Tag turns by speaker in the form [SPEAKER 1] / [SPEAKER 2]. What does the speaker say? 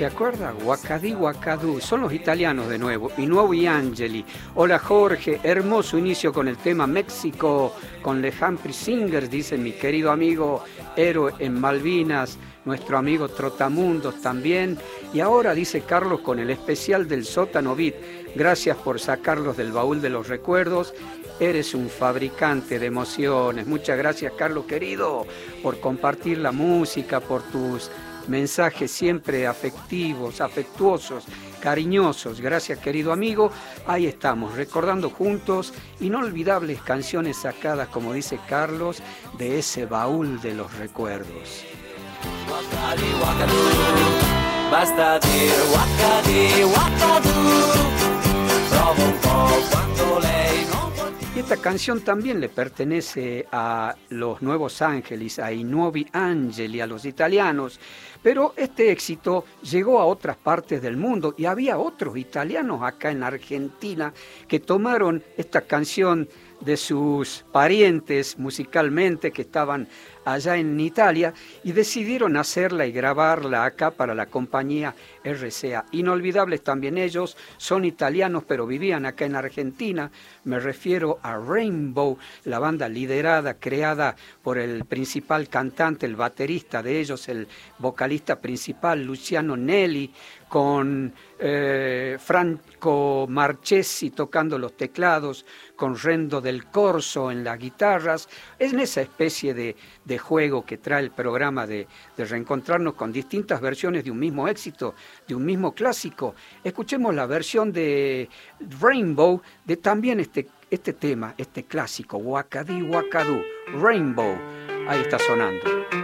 [SPEAKER 1] ¿Se acuerda? Guacadí, Guacadú. Son los italianos de nuevo. Y Nuovi Angeli. Hola Jorge. Hermoso inicio con el tema México. Con The Humphrey Singers, dice mi querido amigo héroe en Malvinas. Nuestro amigo Trotamundos también. Y ahora, dice Carlos, con el especial del Sótano Beat. Gracias por sacarlos del baúl de los recuerdos. Eres un fabricante de emociones. Muchas gracias, Carlos querido, por compartir la música, por tus mensajes siempre afectivos, afectuosos, cariñosos. Gracias, querido amigo. Ahí estamos, recordando juntos inolvidables canciones sacadas, como dice Carlos, de ese baúl de los recuerdos.
[SPEAKER 2] Guacadì, guacadù, basta dire guacadì, guacadù. Provo un po' quando lei non vuol.
[SPEAKER 1] Y esta canción también le pertenece a los Nuevos Ángeles, a I Nuovi Angeli, a los italianos, pero este éxito llegó a otras partes del mundo y había otros italianos acá en Argentina que tomaron esta canción de sus parientes musicalmente que estaban allá en Italia y decidieron hacerla y grabarla acá para la compañía RCA. Inolvidables también ellos, son italianos pero vivían acá en Argentina. Me refiero a Rainbow, la banda liderada, creada por el principal cantante, el baterista de ellos, el vocalista principal Luciano Nelli, con Franco Marchesi tocando los teclados, con Rendo del Corso en las guitarras. Es en esa especie de juego que trae el programa de reencontrarnos con distintas versiones de un mismo éxito, de un mismo clásico. Escuchemos la versión de Rainbow de también este tema, este clásico, Guacadí, Guacadú, Rainbow. Ahí está sonando.